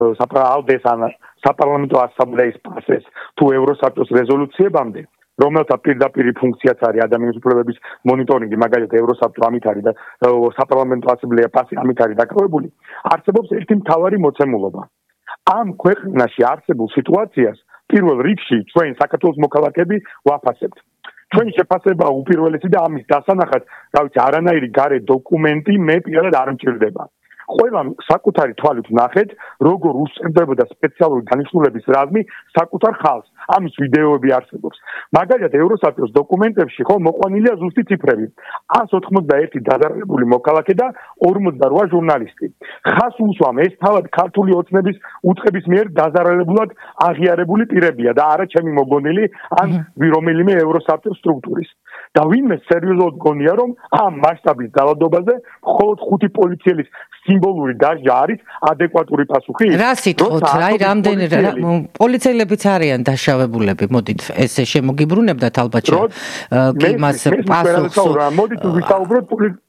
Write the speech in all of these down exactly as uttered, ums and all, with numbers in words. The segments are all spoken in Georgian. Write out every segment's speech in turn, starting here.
საპრალდეს ან საპარლამენტო ასამბლეის პასეს თუ ევროსაბჭოს რეზოლუციებამდე, რომელთა პირდაპირ ფუნქციაც არის ადამიანის უფლებების მონიტორინგი, მაგალითად ევროსაბჭო ამით არის და საპარლამენტო ასამბლეა პასი ამით არის დაკავებული, არსებობს ერთი მთავარი მოცემულობა. ამ ქვეყანაში არსებულ სიტუაციას პირველ რიგში ჩვენ საქართველოს მოქალაქეები ვაფასებთ. ჩვენი შეფასება უპირველესი და ამის დასანახად, რა ვიცი, არანაირი გარე დოკუმენტი მე პირადად არ მჭირდება. ყველა საკუთარი თვალით ნახეთ, როგორ უსწრებოდა სპეციალური დანიშნულების რაზმი საკუთარ ხალხს. ამის ვიდეოები არსებობს. მაგალითად, ევროსაბჭოს დოკუმენტებში ხო მოყვანილია ზუსტი ციფრები. ას ოთხმოცდაერთი დაზარალებული მოქალაქე და ორმოცდარვა ჟურნალისტი. ხას უსვამ ეს თავად ქართული ოცნების უწყების მიერ დაზარალებულად აღიარებული პირებია და არა ჩემი მოგონილი ან რომელიმე ევროსაბჭოს სტრუქტურის. და ვინმე სერიოზულად გონია, რომ ამ მასშტაბის ძალადობაზე მხოლოდ ხუთი პოლიციელის სიმბოლური დასჯა არის ადეკვატური პასუხი? რა სიტყვით, აი რამდენი პოლიციელებიც არიან დაშავებულები, მოდით ესე შემოგიბრუნებდათ ალბათ კი მას პასუხს. მოდით ვისაუბროთ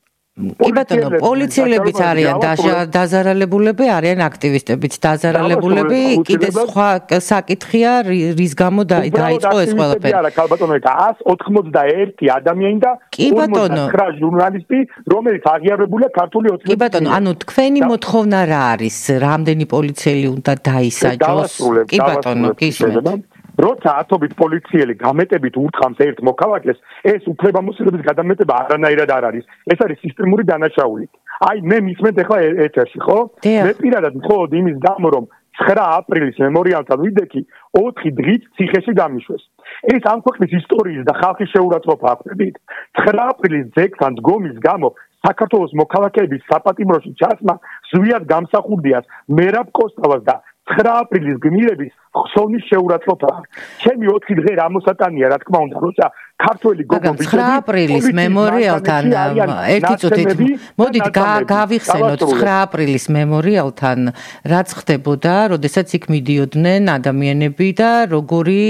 კი ბატონო, პოლიციელებიც არიან დაზარალებულები, არიან აქტივისტებიც დაზარალებულები, კიდე სხვა საკითხია, რის გამო დაიწყო ეს ყველაფერი. არა, ქალბატონო, ას ოთხმოცდაერთი ადამიანი და ორმოცდათხრა ჟურნალისტი, რომელიც აღიარებულია ქართული ოცნების. კი ბატონო, ანუ თქვენი მოთხოვნა რა არის? რამდენი პოლიციელი უნდა დაისაჯოს? კი ბატონო, გისმენთ. როცა ათობით პოლიციელი გამეტებით ურტყამს ერთ მოქალაქეს, ეს უფლებამოსილების გადამეტება არანაირად არ არის. ეს არის სისტემური დანაშაული. აი, მე მისმენთ ახლა ეთერში, ხო? მე პირადად მხოლოდ იმის გამო, რომ ცხრა აპრილის მემორიალთან ვიდექი, ოთხი დღით ციხეში გამიშვეს. ეს ამ ქვეყნის ისტორიის და ხალხის შეურაცხყოფა აკვირდით. ცხრა აპრილის ძეგლთან დგომის გამო საქართველოს მოქალაქეების საპატიმროში ჩასმა ზვიად გამსახურდიას მერაბ კოსტავას და ცხრა აპრილის გმირების ხსოვნის შეურაცხყოფაა. ჩემი ოთხი დღე რამოსატანია, რა თქმა უნდა, როცა ქართველი გოგობიჭები ცხრა აპრილის მემორიალთან ერთი წუთით მოდით გავიხსენოთ ცხრა აპრილის მემორიალთან რაც ხდებოდა, როდესაც იქ მიდიოდნენ ადამიანები და როგორი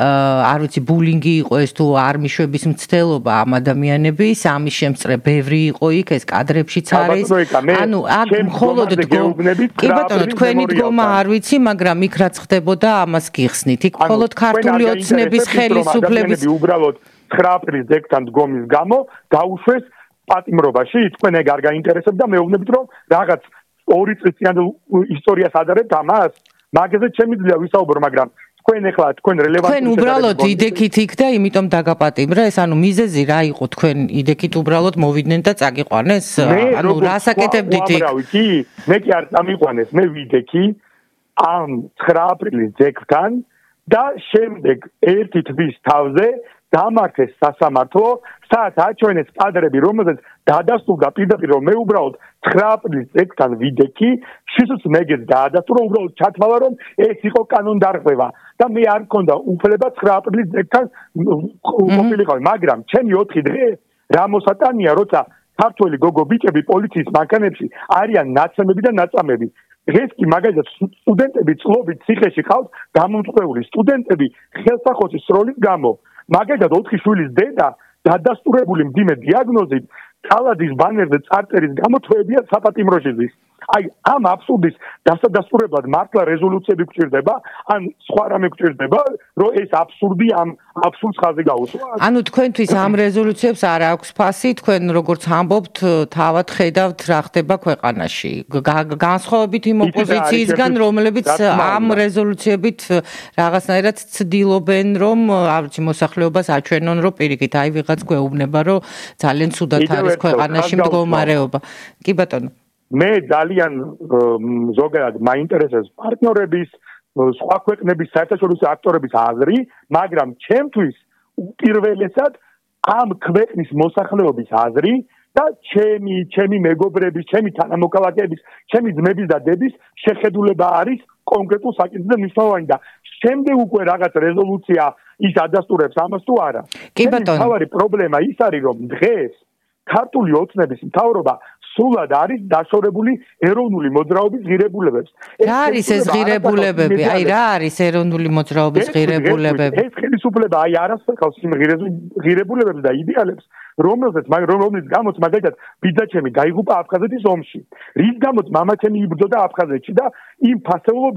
არ ვიცი ბულინგი იყო ეს თუ არ მიშვების მცდელობა ამ ადამიანების, ამის შემწრე ბევრი იყო იქ, ეს კადრებშიც არის. ანუ აქ მხოლოდ კი ბატონო, თქვენი დგომა არ ვიცი, მაგრამ იქ რაც ხდებოდა ამას გიხსნით. იქ მხოლოდ ქართული ოცნების ხელისუფლების უბრალოდ ცხრა აპრილის ძეგლთან დგომის გამო გაუშვეს პატიმრობაში, თქვენ ეგ არ გაინტერესებდა, მეუბნებით რომ რაღაც ორი წლის წინ ისტორიას ადარებთ ამას, მაგაზე შემიძლია ვისაუბრო, მაგრამ თქვენ ახლა თქვენ რელევანტური თქვენ უბრალოდ იდექით იქ და იმიტომ დაგაპატიმრა ეს, ანუ მიზეზი რა იყო, თქვენ იდექით უბრალოდ მოვიდნენ და წაგიყვანეს, ანუ რას აკეთებდით იქ? მე კი არ წამიყვანეს, მე ვიდექი ამ ცხრა აპრილის ძეგლთან და შემდეგ ერთი თვის თავზე დამართეს სასამართლო, სადაც აჩვენეს კადრები, რომელზეც დაადასტურდა პირდაპირ, რომ მე უბრალოდ ცხრა აპრილის ძეგლთან ვიდექი, შესაძლოა მეგეც დაადასტურა, უბრალოდ ჩათვალა, რომ ეს იყო კანონდარღვევა და მე არ მქონდა უფლება ცხრა აპრილის ძეგლთან ყოფილიყავი, მაგრამ ჩემი ოთხი დღე რამოსატანია, როცა ქართველი გოგო-ბიჭები პოლიციის მანქანებში არიან ნაცემები და ნაწამები. ეს კი მაგალითად სტუდენტები წლობით ციხეში ყავთ გამომწვეული სტუდენტები ხელსახოცის სროლის გამო. მაგალითად ოთხი შვილის დედა დადასტურებული მძიმე დიაგნოზით კალადის ბანერზე წარწერის გამო თვეებია საპატიმროში ზის. აი ამ აბსურდის დასადასტურებლად მართლა რეზოლუციები გვჭირდება, ან სხვა რამე გვჭირდება, რომ ეს აბსურდი ამ აბსურდს ხაზი გაუსვა. ანუ თქვენთვის ამ რეზოლუციებს არ აქვს ფასი, თქვენ როგორც ამბობთ, თავად ხედავთ რა ხდება ქვეყანაში. განსხვავებით იმ ოპოზიციისგან, რომლებიც ამ რეზოლუციებით რაღაცნაირად ცდილობენ, რომ არ ვიცი, მოსახლეობას აჩვენონ, რომ პირიქით, აი ვიღაც გვეუბნება, რომ ძალიან ცუდად არის ქვეყანაში მდგომარეობა. კი ბატონო. მე ძალიან ზოგადად მაინტერესებს პარტნიორების, სხვა ქვეყნების საერთაშორისო აქტორების აზრი, მაგრამ ჩემთვის უპირველესად ამ ქვეყნის მოსახლეობის აზრი და ჩემი, ჩემი მეგობრების, ჩემი თანამოქალაქეების, ჩემი ძმების და დების შეხედულება არის კონკრეტულ საკითხზე მნიშვნელოვანი და შემდეგ უკვე რაღაც რეზოლუცია ის ადასტურებს ამას თუ არა. კი ბატონო. თავარი პრობლემა ის არის, რომ დღეს ქართული ოცნების მთავრობა სულად არის დაშორებული ეროვნული მოძრაობის ღირებულებებს. რა არის ეს ღირებულებები? აი რა არის ეროვნული მოძრაობის ღირებულებები? ეს ხელისუფლება აი არასწორ ხავს იმ ღირებულებებს და იდეალებს, რომელზეც რომლის გამოც მაგალითად ბიძაჩემი დაიღუპა აფხაზეთის ომში. რის გამოც მამაჩემი იბრძოდა აფხაზეთში და იმ ფასეულობ